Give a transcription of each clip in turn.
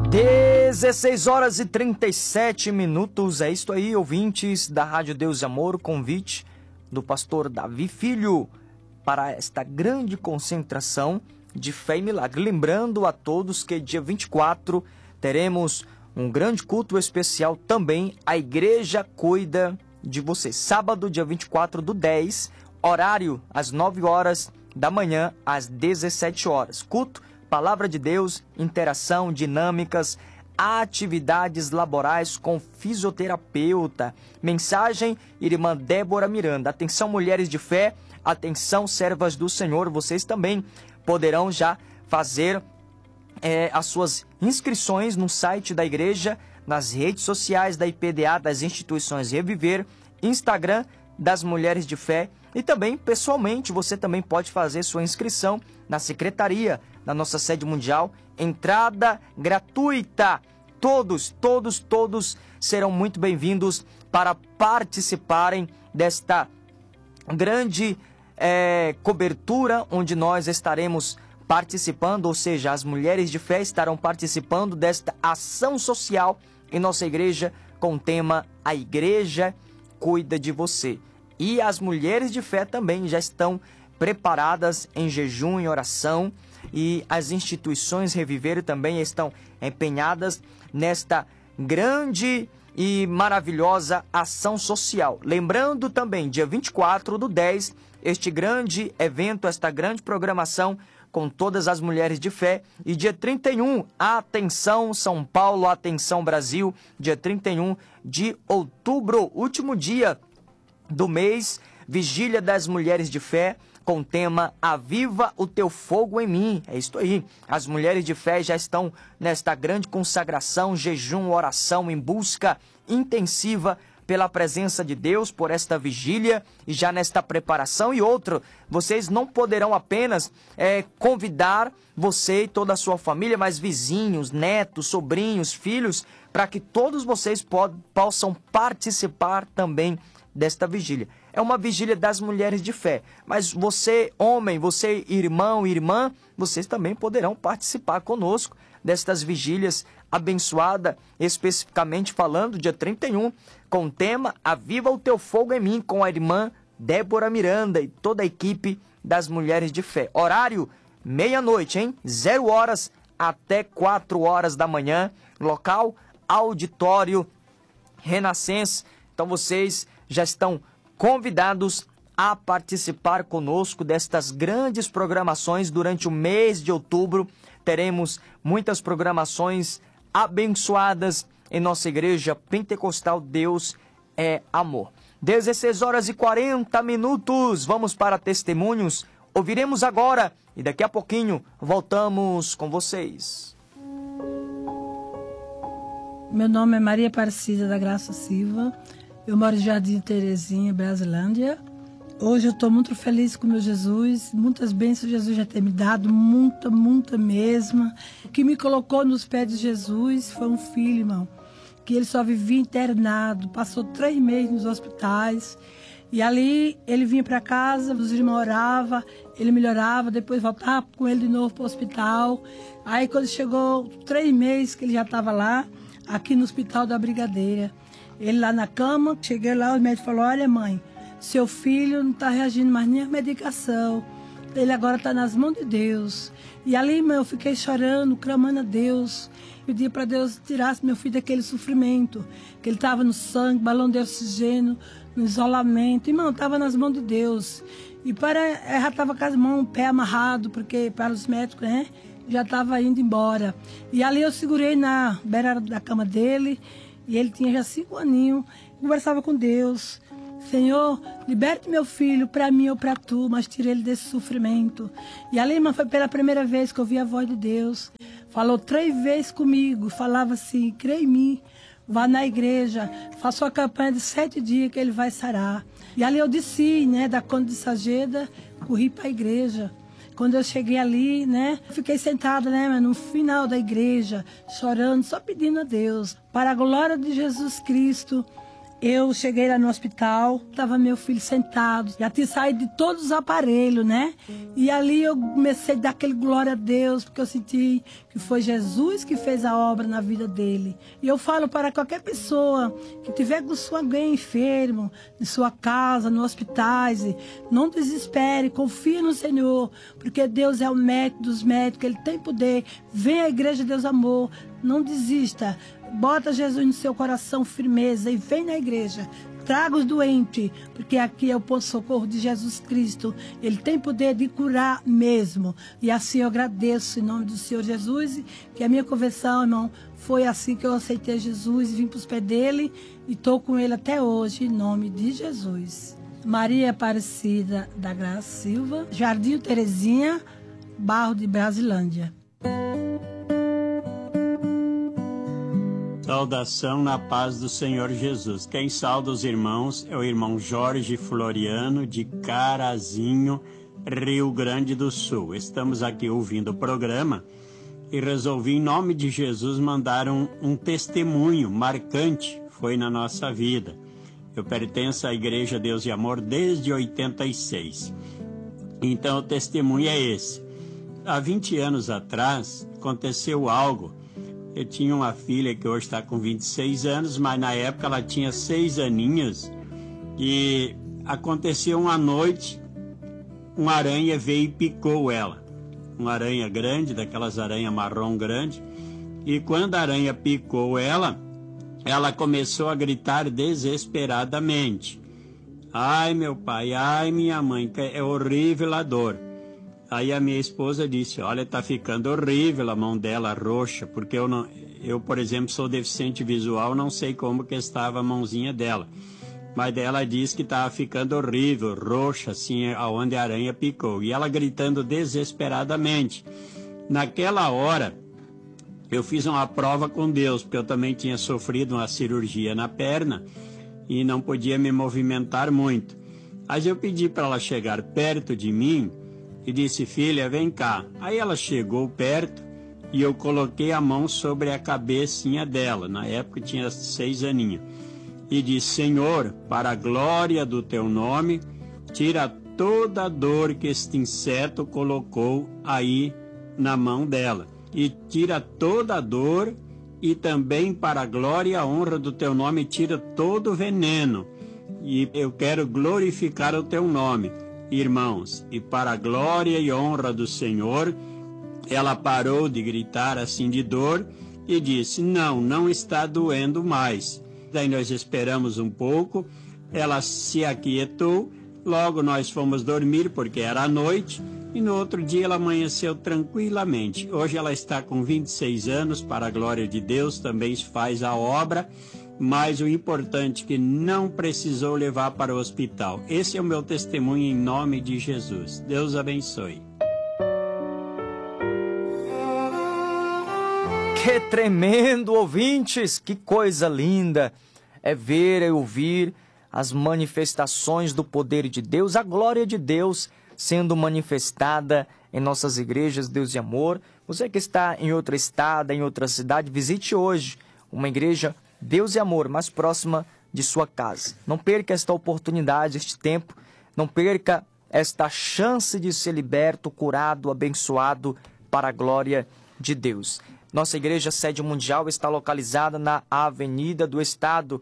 16 horas e 37 minutos, é isto aí, ouvintes da Rádio Deus e Amor, o convite do pastor Davi Filho para esta grande concentração de fé e milagre. Lembrando a todos que dia 24 teremos um grande culto especial também, a igreja cuida de você. Sábado, dia 24/10, horário às 9 horas da manhã às 17 horas. Culto, palavra de Deus, interação, dinâmicas, atividades laborais com fisioterapeuta. Mensagem, irmã Débora Miranda. Atenção, mulheres de fé, atenção, servas do Senhor, vocês também poderão já fazer as suas inscrições no site da igreja, nas redes sociais da IPDA, das instituições Reviver, Instagram das Mulheres de Fé e também pessoalmente você também pode fazer sua inscrição na secretaria da nossa sede mundial, entrada gratuita. Todos serão muito bem-vindos para participarem desta grande cobertura onde nós estaremos participando, ou seja, as mulheres de fé estarão participando desta ação social em nossa igreja com o tema A Igreja Cuida de Você. E as mulheres de fé também já estão preparadas em jejum e oração e as instituições Reviver também estão empenhadas nesta grande e maravilhosa ação social. Lembrando também, dia 24/10, este grande evento, esta grande programação com todas as mulheres de fé. E dia 31, atenção São Paulo, atenção Brasil, dia 31 de outubro, último dia do mês, Vigília das Mulheres de Fé, com o tema Aviva o Teu Fogo em Mim. É isso aí. As mulheres de fé já estão nesta grande consagração, jejum, oração, em busca intensiva pela presença de Deus, por esta vigília e já nesta preparação. E outro, vocês não poderão apenas convidar você e toda a sua família, mas vizinhos, netos, sobrinhos, filhos, para que todos vocês possam participar também desta vigília. É uma vigília das mulheres de fé, mas você, homem, você, irmão, irmã, vocês também poderão participar conosco destas vigílias abençoada, especificamente falando, dia 31, com o tema Aviva o Teu Fogo em Mim, com a irmã Débora Miranda e toda a equipe das Mulheres de Fé. Horário, meia-noite, hein? 0 horas até 4 horas da manhã. Local, auditório Renascença. Então vocês já estão convidados a participar conosco destas grandes programações durante o mês de outubro. Teremos muitas programações abençoadas em nossa igreja pentecostal. Deus é amor. 16 horas e 40 minutos. Vamos para testemunhos. Ouviremos agora e daqui a pouquinho voltamos com vocês. Meu nome é Maria Aparecida da Graça Silva. Eu moro em Jardim Terezinha, Brasilândia. Hoje eu estou muito feliz com o meu Jesus. Muitas bênçãos Jesus já tem me dado, muita mesmo. O que me colocou nos pés de Jesus foi um filho, irmão, que ele só vivia internado. Passou 3 meses nos hospitais. E ali ele vinha para casa, os irmãos oravam, ele melhorava, depois voltava com ele de novo para o hospital. Aí quando chegou 3 meses que ele já estava lá, aqui no Hospital da Brigadeira, ele lá na cama, cheguei lá, o médico falou: olha mãe, seu filho não está reagindo mais nem à medicação, ele agora está nas mãos de Deus. E ali eu fiquei chorando, clamando a Deus, pedi para Deus tirasse meu filho daquele sofrimento, que ele estava no sangue, balão de oxigênio, no isolamento. Irmão, estava nas mãos de Deus. E já estava com as mãos, o pé amarrado, porque para os médicos, né, já estava indo embora. E ali eu segurei na beira da cama dele, e ele tinha já 5 aninhos, conversava com Deus: Senhor, liberte meu filho para mim ou para tu, mas tire ele desse sofrimento. E ali, irmã, foi pela primeira vez que eu ouvi a voz de Deus. Falou 3 vezes comigo, falava assim: crê em mim, vá na igreja, faça uma campanha de 7 dias que ele vai sarar. E ali eu desci, né, da Conde de Sageda, corri para a igreja. Quando eu cheguei ali, né, fiquei sentada, né, no final da igreja, chorando, só pedindo a Deus, para a glória de Jesus Cristo, Eu cheguei lá no hospital, estava meu filho sentado, já tinha saído de todos os aparelhos, né? E ali eu comecei a dar aquele glória a Deus, porque eu senti que foi Jesus que fez a obra na vida dele. E eu falo para qualquer pessoa que tiver com alguém enfermo, em sua casa, no hospitais, não desespere, confie no Senhor, porque Deus é o médico dos médicos, Ele tem poder. Vem à Igreja Deus Amor, não desista. Bota Jesus no seu coração, firmeza, e vem na igreja. Traga os doentes, porque aqui é o ponto de socorro de Jesus Cristo. Ele tem poder de curar mesmo. E assim eu agradeço em nome do Senhor Jesus, que a minha conversão, irmão, foi assim que eu aceitei Jesus, vim para os pés dele e estou com ele até hoje, em nome de Jesus. Maria Aparecida da Graça Silva, Jardim Terezinha, bairro de Brasilândia. Saudação na paz do Senhor Jesus. Quem sauda os irmãos é o irmão Jorge Floriano, de Carazinho, Rio Grande do Sul. Estamos aqui ouvindo o programa e resolvi, em nome de Jesus, mandar um testemunho marcante, foi na nossa vida. Eu pertenço à Igreja Deus e Amor desde 86. Então o testemunho é esse. Há 20 anos atrás, aconteceu algo. Eu tinha uma filha que hoje está com 26 anos, mas na época ela tinha 6 aninhos e aconteceu uma noite, uma aranha veio e picou ela. Uma aranha grande, daquelas aranhas marrom grande, e quando a aranha picou ela começou a gritar desesperadamente. Ai meu pai, ai minha mãe, é horrível a dor. Aí a minha esposa disse, olha, tá ficando horrível a mão dela roxa, porque eu, por exemplo, sou deficiente visual, não sei como que estava a mãozinha dela. Mas ela disse que estava ficando horrível, roxa, assim, aonde a aranha picou. E ela gritando desesperadamente. Naquela hora, eu fiz uma prova com Deus, porque eu também tinha sofrido uma cirurgia na perna e não podia me movimentar muito. Mas eu pedi para ela chegar perto de mim e disse, filha, vem cá. Aí ela chegou perto e eu coloquei a mão sobre a cabecinha dela. Na época tinha 6 aninhos. E disse, Senhor, para a glória do teu nome, tira toda a dor que este inseto colocou aí na mão dela. E tira toda a dor e também para a glória e a honra do teu nome, tira todo o veneno. E eu quero glorificar o teu nome. Irmãos, e para a glória e honra do Senhor, ela parou de gritar assim de dor e disse, não está doendo mais. Daí nós esperamos um pouco, ela se aquietou, logo nós fomos dormir porque era noite e no outro dia ela amanheceu tranquilamente. Hoje ela está com 26 anos, para a glória de Deus, também faz a obra. Mas o importante é que não precisou levar para o hospital. Esse é o meu testemunho em nome de Jesus. Deus abençoe. Que tremendo, ouvintes! Que coisa linda é ver e ouvir as manifestações do poder de Deus, a glória de Deus sendo manifestada em nossas igrejas, Deus e Amor. Você que está em outro estado, em outra cidade, visite hoje uma igreja Deus e Amor mais próxima de sua casa. Não perca esta oportunidade, este tempo. Não perca esta chance de ser liberto, curado, abençoado para a glória de Deus. Nossa igreja sede mundial está localizada na Avenida do Estado,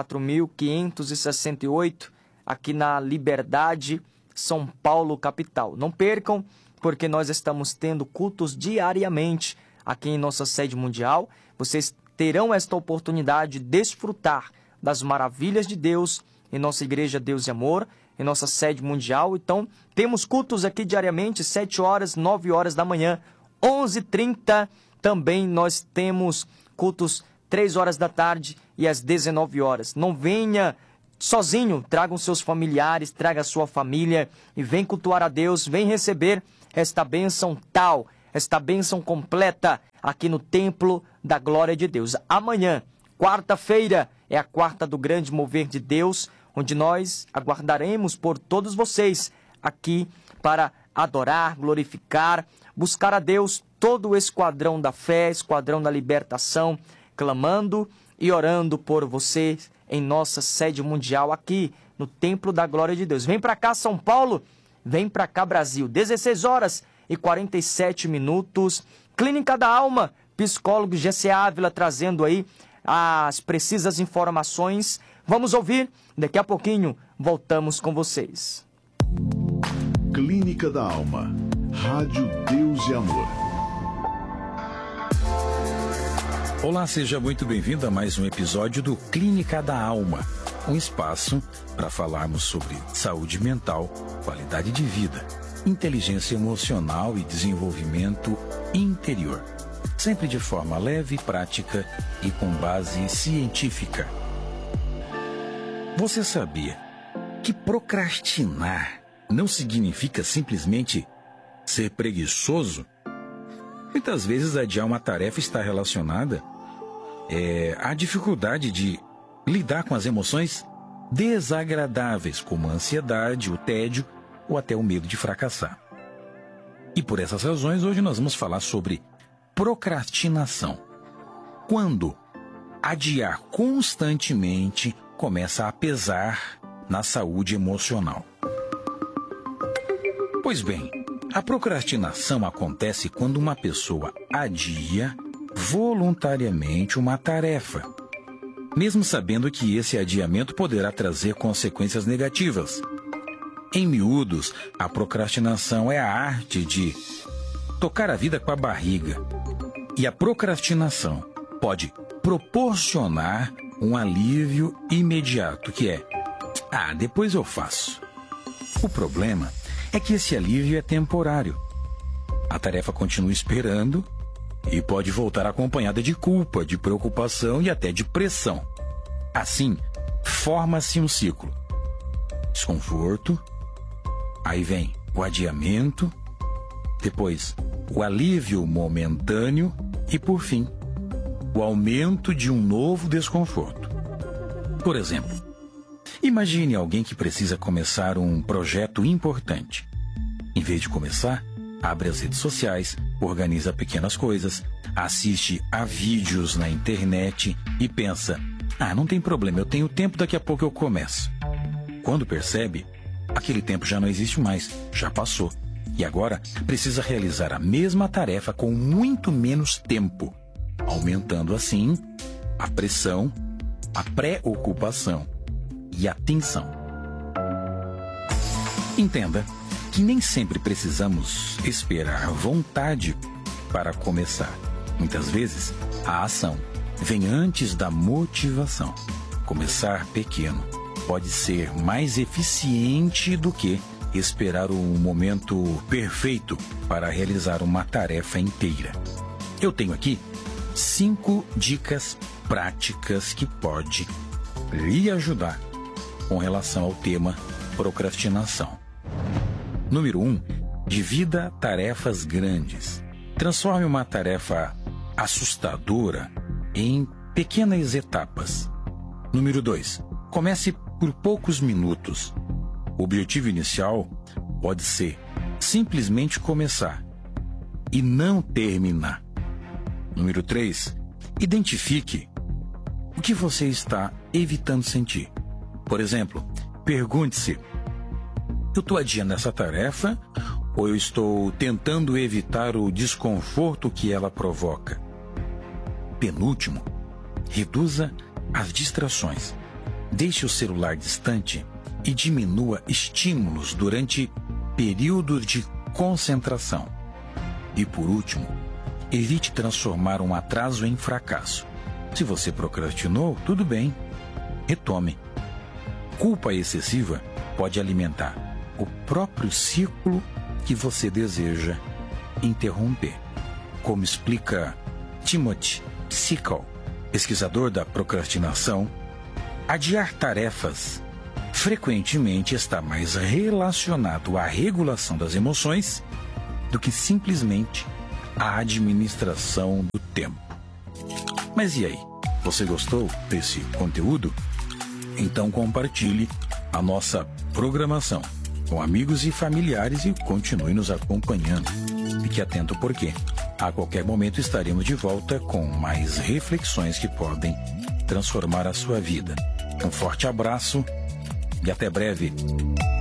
4568, aqui na Liberdade, São Paulo, capital. Não percam, porque nós estamos tendo cultos diariamente aqui em nossa sede mundial. Vocês terão esta oportunidade de desfrutar das maravilhas de Deus em nossa igreja Deus e Amor, em nossa sede mundial. Então, temos cultos aqui diariamente, 7 horas, 9 horas da manhã, 11h30. Também nós temos cultos 3 horas da tarde e às 19 horas. Não venha sozinho, tragam seus familiares, traga a sua família e vem cultuar a Deus, vem receber esta bênção tal, esta bênção completa aqui no Templo da Glória de Deus. Amanhã, quarta-feira, é a quarta do grande mover de Deus, onde nós aguardaremos por todos vocês aqui para adorar, glorificar, buscar a Deus, todo o esquadrão da fé, esquadrão da libertação, clamando e orando por vocês em nossa sede mundial aqui no Templo da Glória de Deus. Vem para cá, São Paulo, vem para cá, Brasil. 16h47. Clínica da Alma, psicólogo Gessé Ávila trazendo aí as precisas informações. Vamos ouvir, daqui a pouquinho voltamos com vocês. Clínica da Alma, Rádio Deus e Amor. Olá, seja muito bem-vindo a mais um episódio do Clínica da Alma, um espaço para falarmos sobre saúde mental, qualidade de vida, inteligência emocional e desenvolvimento interior, sempre de forma leve, prática e com base científica. Você sabia que procrastinar não significa simplesmente ser preguiçoso? Muitas vezes adiar uma tarefa está relacionada à dificuldade de lidar com as emoções desagradáveis, como a ansiedade, o tédio ou até o medo de fracassar. E por essas razões, hoje nós vamos falar sobre procrastinação. Quando adiar constantemente começa a pesar na saúde emocional. Pois bem, a procrastinação acontece quando uma pessoa adia voluntariamente uma tarefa, mesmo sabendo que esse adiamento poderá trazer consequências negativas. Em miúdos, a procrastinação é a arte de tocar a vida com a barriga. E a procrastinação pode proporcionar um alívio imediato, que é: depois eu faço. O problema é que esse alívio é temporário. A tarefa continua esperando e pode voltar acompanhada de culpa, de preocupação e até de pressão. Assim, forma-se um ciclo. Desconforto, aí vem o adiamento, depois o alívio momentâneo e, por fim, o aumento de um novo desconforto. Por exemplo, imagine alguém que precisa começar um projeto importante. Em vez de começar, abre as redes sociais, organiza pequenas coisas, assiste a vídeos na internet e pensa: não tem problema, eu tenho tempo, daqui a pouco eu começo. Quando percebe, aquele tempo já não existe mais, já passou. E agora precisa realizar a mesma tarefa com muito menos tempo, aumentando assim a pressão, a preocupação e a tensão. Entenda que nem sempre precisamos esperar vontade para começar. Muitas vezes, a ação vem antes da motivação. Começar pequeno pode ser mais eficiente do que esperar o momento perfeito para realizar uma tarefa inteira. Eu tenho aqui 5 dicas práticas que pode lhe ajudar com relação ao tema procrastinação. Número 1. Divida tarefas grandes. Transforme uma tarefa assustadora em pequenas etapas. Número 2. Comece por poucos minutos. O objetivo inicial pode ser simplesmente começar e não terminar. Número 3. Identifique o que você está evitando sentir. Por exemplo, pergunte-se: eu estou adiando essa tarefa ou eu estou tentando evitar o desconforto que ela provoca? Penúltimo, reduza as distrações. Deixe o celular distante e diminua estímulos durante períodos de concentração. E por último, evite transformar um atraso em fracasso. Se você procrastinou, tudo bem, retome. Culpa excessiva pode alimentar o próprio ciclo que você deseja interromper. Como explica Timothy Sickle, pesquisador da procrastinação, adiar tarefas frequentemente está mais relacionado à regulação das emoções do que simplesmente à administração do tempo. Mas e aí? Você gostou desse conteúdo? Então compartilhe a nossa programação com amigos e familiares e continue nos acompanhando. Fique atento porque a qualquer momento estaremos de volta com mais reflexões que podem transformar a sua vida. Um forte abraço e até breve.